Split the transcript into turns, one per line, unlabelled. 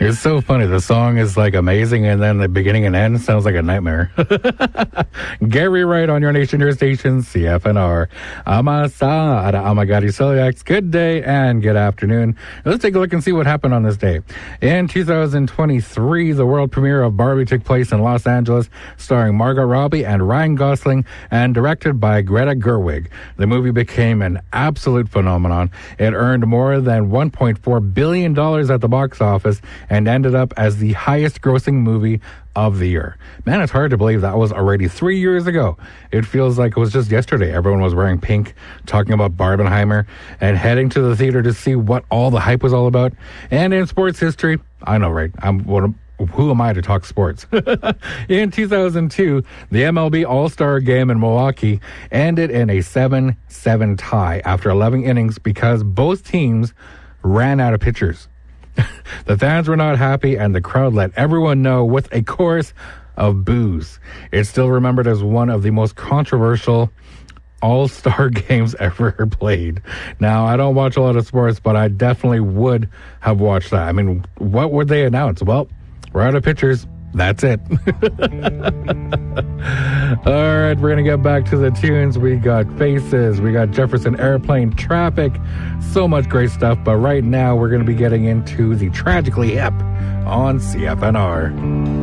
It's so funny. The song is like amazing, and then the beginning and end sounds like a nightmare. Gary Wright on your nation, your station, CFNR. Amasa, Amagari Celiacs. Good day and good afternoon. Let's take a look and see what happened on this day. In 2023, the world premiere of Barbie took place in Los Angeles, starring Margot Robbie and Ryan Gosling, and directed by Greta Gerwig. The movie became an absolute phenomenon. It earned more than $1.4 billion at the box office and ended up as the highest grossing movie of the year. Man, it's hard to believe that was already 3 years ago. It feels like it was just yesterday. Everyone was wearing pink, talking about Barbenheimer, and heading to the theater to see what all the hype was all about. And in sports history, I know, right? Who am I to talk sports? In 2002, the MLB All-Star Game in Milwaukee ended in a 7-7 tie after 11 innings because both teams ran out of pitchers. The fans were not happy, and the crowd let everyone know with a chorus of boos. It's still remembered as one of the most controversial all-star games ever played. Now, I don't watch a lot of sports, but I definitely would have watched that. I mean, what would they announce? Well, we're out of pitchers. That's it. All right, we're going to get back to the tunes. We got Faces. We got Jefferson Airplane, Traffic. So much great stuff. But right now, we're going to be getting into the Tragically Hip on CFNR.